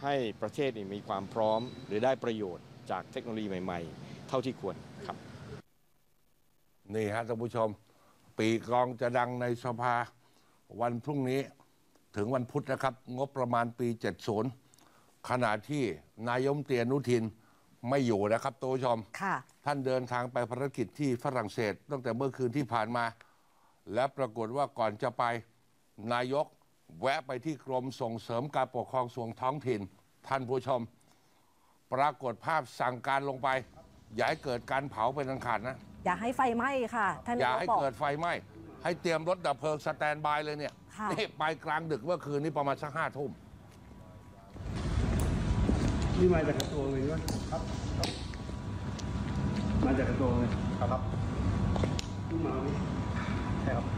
ให้ประเทศมีความพร้อมหรือได้ประโยชน์จากเทคโนโลยีใหม่ๆเท่าที่ควรครับนี่ฮะท่านผู้ชมปีกลองจะดังในสภาวันพรุ่งนี้ถึงวันพุธนะครับงบประมาณปี 70 ขณะที่นายมเตียนุทินไม่อยู่นะครับท่านผู้ชมท่านเดินทางไปภารกิจที่ฝรั่งเศสตั้งแต่เมื่อคืนที่ผ่านมาและปรากฏว่าก่อนจะไปนายกแวะไปที่กรมส่งเสริมการปกครองส่วนท้องถิ่นท่านผู้ชมปรากฏภาพสั่งการลงไปอย่าให้เกิดการเผาเป็นอันขาดนะอย่าให้ไฟไหม้ค่ะท่านอย่าให้เกิดไฟไหม้ให้เตรียมรถดับเพลิงสแตนบายเลยเนี่ยนี่ไปกลางดึกเมื่อคืนนี้ประมาณสัก5 ทุ่มนี่มาจากกระทรวงเลยมั้ยครับมาจากกระทรวงเลยครับที่มาไหมใช่ครับ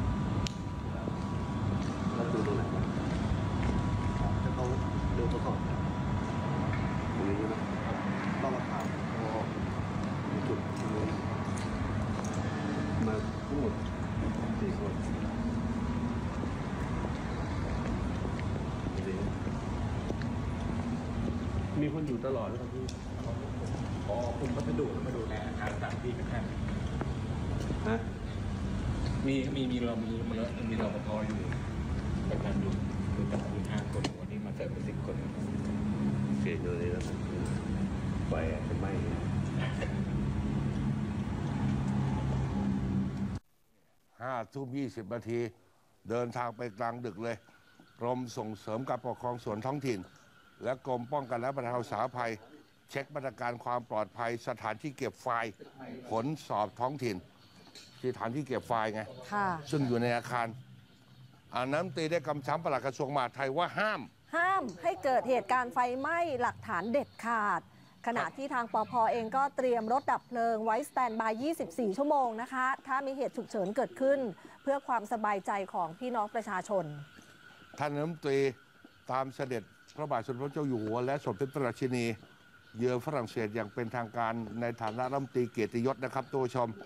แล้วดูตรงไหนครับจะเขาดูทดสอบตรงนี้นะต้องมาถามจุดตรงนี้มาทั้งหมด4 คนมีคนอยู่ตลอดเลยครับพี่คุณพัสดุมาดูแลอาคารต่างที่กันแค่ฮะมีรปภอยู่ประจำอยู่คือจับคุณ5 คนวันนี้มาเสริมเป็น10 คนเสียเลยแล้วไฟจะไหม้ 5 ทุ่ม 20 นาทีเดินทางไปกลางดึกเลยกรมส่งเสริมการปกครองส่วนท้องถิ่นและกรมป้องกันและบรรเทาสาธารณภัยเช็คมาตรการความปลอดภัยสถานที่เก็บไฟล์ผลสอบท้องถิ่นที่สถานที่เก็บไฟล์ไงซึ่งอยู่ในอาคารน้ำตีได้กำชับปลัดกระทรวงมหาดไทยว่าห้ามให้เกิดเหตุการณ์ไฟไหม้หลักฐานเด็ดขาดขณะที่ทางปภ.เองก็เตรียมรถดับเพลิงไว้สแตนบาย 24 ชั่วโมงนะคะถ้ามีเหตุฉุกเฉินเกิดขึ้นเพื่อความสบายใจของพี่น้องประชาชนท่านน้ำตีตามเสด็จพระบาทสมเด็จพระเจ้าอยู่หัวและสมเด็จพระราชินีเยือนฝรั่งเศสอย่างเป็นทางการในฐานะรัฐมนตรีเกียรติยศนะครับตัวชม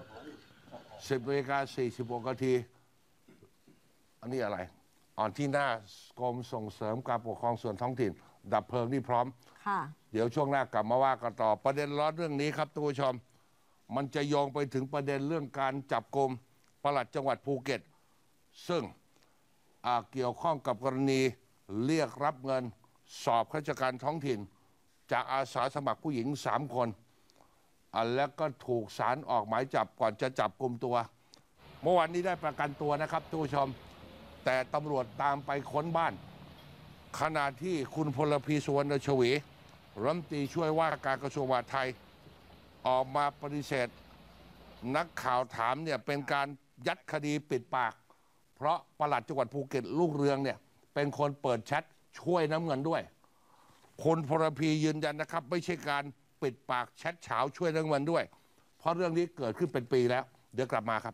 10:46 นาทีอันนี้อะไรที่หน้ากรมส่งเสริมการปกครองส่วนท้องถิ่นดับเพลิงนี่พร้อมเดี๋ยวช่วงหน้ากลับมาว่ากันต่อประเด็นร้อนเรื่องนี้ครับตัวชมมันจะโยงไปถึงประเด็นเรื่องการจับกุมปลัดจังหวัดภูเก็ตซึ่งเกี่ยวข้องกับกรณีเรียกรับเงินสอบข้าราชการท้องถิ่นจากอาสาสมัครผู้หญิง3 คนแล้วก็ถูกศาลออกหมายจับก่อนจะจับกุมตัวเมื่อวานนี้ได้ประกันตัวนะครับทุกผู้ชมแต่ตำรวจตามไปค้นบ้านขณะที่คุณพลพีสุวรรณชวีรัฐมนตรีช่วยว่าการกระทรวงมหาดไทยออกมาปฏิเสธนักข่าวถามเนี่ยเป็นการยัดคดีปิดปากเพราะปลัดจังหวัดภูเก็ตลูกเรืองเนี่ยเป็นคนเปิดแชทช่วยน้ำเงินด้วยคุณพลพียืนยันนะครับไม่ใช่การปิดปากแชทเฉาช่วยน้ำเงินด้วยเพราะเรื่องนี้เกิดขึ้นเป็นปีแล้วเดี๋ยวกลับมาครับ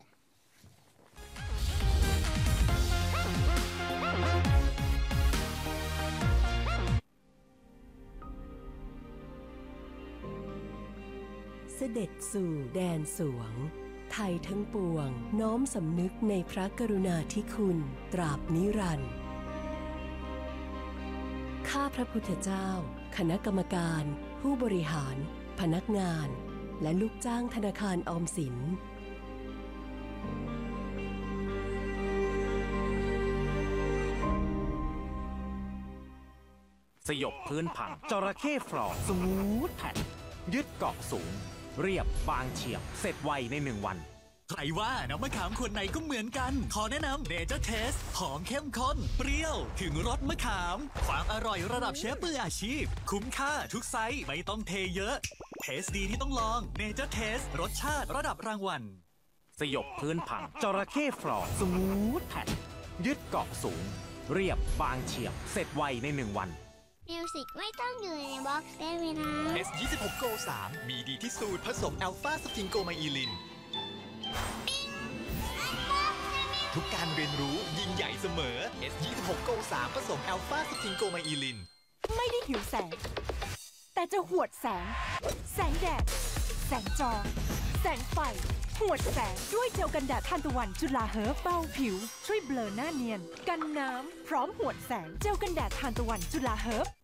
เสด็จสู่แดนสวงไทยทั้งปวงน้อมสำนึกในพระกรุณาธิคุณตราบนิรันดร์ข้าพระพุทธเจ้าคณะกรรมการผู้บริหารพนักงานและลูกจ้างธนาคารออมสินสยบพื้นผังจระเข้ฟลอร์สมูทแผ่นยึดเกาะสูงเรียบบางเฉียบเสร็จไวใน1 วันใครว่าน้ำมะขามขวดไหนก็เหมือนกันขอแนะนำเนเจอร์เทสหอมเข้มข้นเปรี้ยวถึงรสมะขามความอร่อยระดับเชฟมืออาชีพคุ้มค่าทุกไซส์ไม่ต้องเทเยอะเทสดีที่ต้องลองเนเจอร์เทสรสชาติระดับรางวัลสยบพื้นผังจระเข้ฟลอร์สมูทแผ่นยึดเกาะสูงเรียบบางเฉียบเสร็จไวใน1 วันมิวสิกไม่ต้องอยู่ในบ็อกซ์ได้ไหมนะ S26 Go 3มีดีที่สุดผสมอัลฟาสติงโกไมอีลินทุกการเรียนรู้ยิ่งใหญ่เสมอ S26 Go 3ผสมอัลฟาสติงโกไมอีลินไม่ได้หิวแสงแต่จะหวดแสงแสงแดดแสงจอแสงไฟหวดแสงด้วยเจลกันแดดทานตะวันจุฬาเฮิร์บเบาผิวช่วยเบลอหน้าเนียนกันน้ำพร้อมหวดแสงเจลกันแดดทานตะวันจุฬาเฮิร์บ